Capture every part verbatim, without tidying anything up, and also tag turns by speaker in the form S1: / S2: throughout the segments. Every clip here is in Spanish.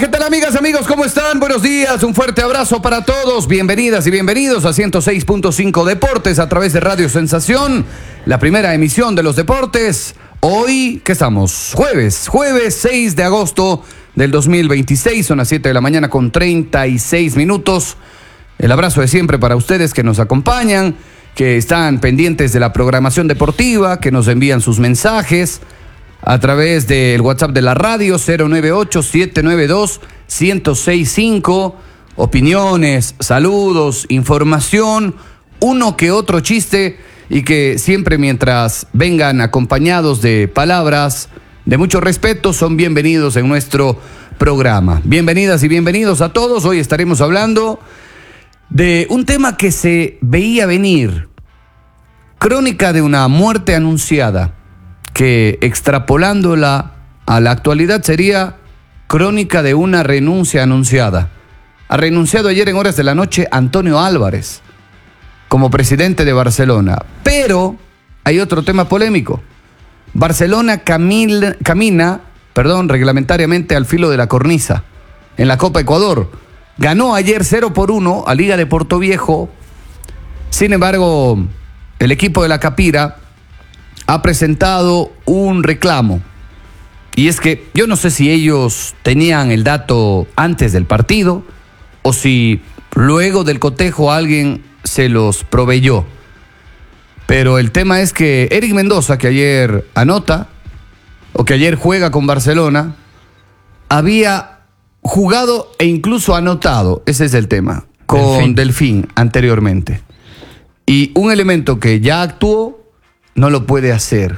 S1: ¿qué tal, amigas, amigos? ¿Cómo están? Buenos días, un fuerte abrazo para todos. Bienvenidas y bienvenidos a ciento seis punto cinco Deportes a través de Radio Sensación, la primera emisión de los deportes. Hoy, ¿qué estamos? Jueves, jueves seis de agosto del dos mil veintiséis, son las siete de la mañana con treinta y seis minutos. El abrazo de siempre para ustedes que nos acompañan, que están pendientes de la programación deportiva, que nos envían sus mensajes a través del WhatsApp de la radio cero nueve ocho, siete nueve dos, uno cero seis cinco. Opiniones, saludos, información, uno que otro chiste, y que siempre, mientras vengan acompañados de palabras de mucho respeto, son bienvenidos en nuestro programa. Bienvenidas y bienvenidos a todos. Hoy estaremos hablando de un tema que se veía venir: crónica de una muerte anunciada, que extrapolándola a la actualidad sería crónica de una renuncia anunciada. Ha renunciado ayer en horas de la noche Antonio Álvarez como presidente de Barcelona. Pero hay otro tema polémico. Barcelona camil, camina, perdón, reglamentariamente al filo de la cornisa en la Copa Ecuador. Ganó ayer cero por uno a Liga de Portoviejo. Sin embargo, el equipo de la Capira ha presentado un reclamo. Y es que yo no sé si ellos tenían el dato antes del partido o si luego del cotejo alguien se los proveyó. Pero el tema es que Eric Mendoza, que ayer anota, o que ayer juega con Barcelona, había jugado e incluso anotado, ese es el tema, con Delfín, Delfín anteriormente. Y un elemento que ya actuó no lo puede hacer.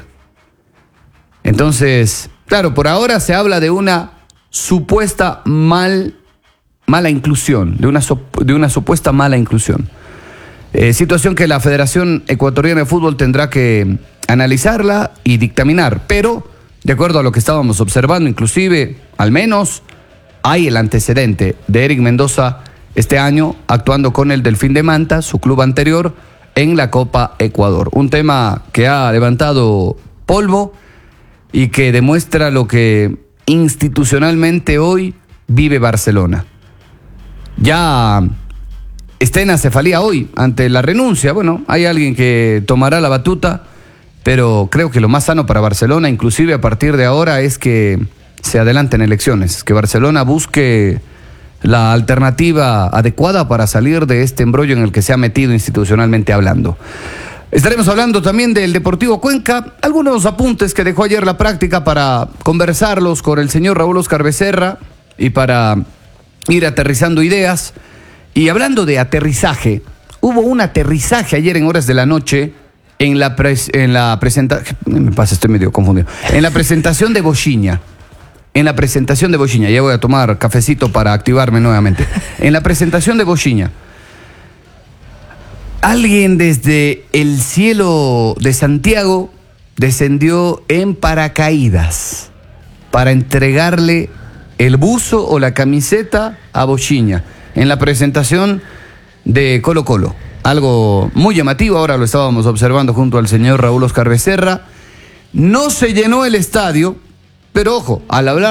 S1: Entonces, claro, por ahora se habla de una supuesta mal, mala inclusión, de una, de una supuesta mala inclusión. Eh, situación que la Federación Ecuatoriana de Fútbol tendrá que analizarla y dictaminar. Pero, de acuerdo a lo que estábamos observando, inclusive, al menos, hay el antecedente de Eric Mendoza este año actuando con el Delfín de Manta, su club anterior, en la Copa Ecuador. Un tema que ha levantado polvo y que demuestra lo que institucionalmente hoy vive Barcelona. Ya está en acefalía hoy ante la renuncia. Bueno, hay alguien que tomará la batuta, pero creo que lo más sano para Barcelona, inclusive a partir de ahora, es que se adelanten elecciones, que Barcelona busque la alternativa adecuada para salir de este embrollo en el que se ha metido institucionalmente hablando. Estaremos hablando también del Deportivo Cuenca, algunos apuntes que dejó ayer la práctica para conversarlos con el señor Raúl Oscar Becerra y para ir aterrizando ideas. Y hablando de aterrizaje, hubo un aterrizaje ayer en horas de la noche en la, pres en la presentación, me pasa, estoy medio confundido, en la presentación de Bochiña. En la presentación de Bochiña, ya voy a tomar cafecito para activarme nuevamente. En la presentación de Bochiña, alguien desde el cielo de Santiago descendió en paracaídas para entregarle el buzo o la camiseta a Bochiña en la presentación de Colo Colo. Algo muy llamativo, ahora lo estábamos observando junto al señor Raúl Oscar Becerra. No se llenó el estadio, pero ojo, al hablar